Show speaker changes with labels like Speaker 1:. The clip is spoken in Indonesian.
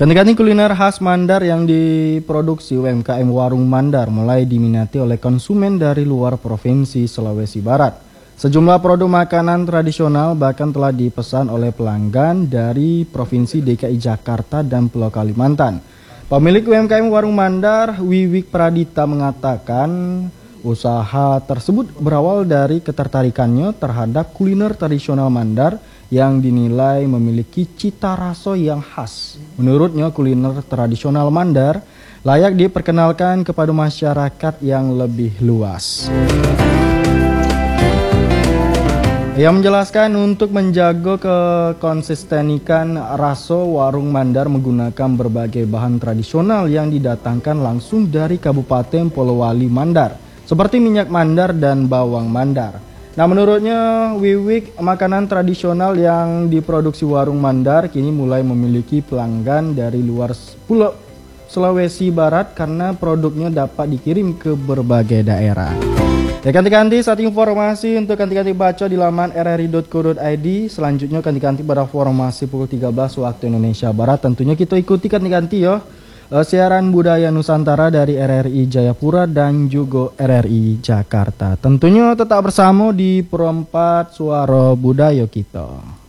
Speaker 1: Ganti-ganti kuliner khas Mandar yang diproduksi UMKM Warung Mandar mulai diminati oleh konsumen dari luar Provinsi Sulawesi Barat. Sejumlah produk makanan tradisional bahkan telah dipesan oleh pelanggan dari Provinsi DKI Jakarta dan Pulau Kalimantan. Pemilik UMKM Warung Mandar, Wiwik Pradita, mengatakan usaha tersebut berawal dari ketertarikannya terhadap kuliner tradisional Mandar yang dinilai memiliki cita rasa yang khas. Menurutnya, kuliner tradisional Mandar layak diperkenalkan kepada masyarakat yang lebih luas. Ia menjelaskan untuk menjaga kekonsistenikan rasa, Warung Mandar menggunakan berbagai bahan tradisional yang didatangkan langsung dari Kabupaten Polowali Mandar, seperti minyak mandar dan bawang mandar. Nah, menurutnya Wiwik, makanan tradisional yang diproduksi Warung Mandar kini mulai memiliki pelanggan dari luar Pulau Sulawesi Barat karena produknya dapat dikirim ke berbagai daerah. Ya, ganti-ganti saat informasi untuk ganti-ganti baca di laman rri.co.id. Selanjutnya ganti-ganti pada formasi pukul 13 waktu Indonesia Barat. Tentunya kita ikuti ganti-ganti ya. Siaran budaya Nusantara dari RRI Jayapura dan juga RRI Jakarta. Tentunya tetap bersama di Perempat Suara Budaya kita.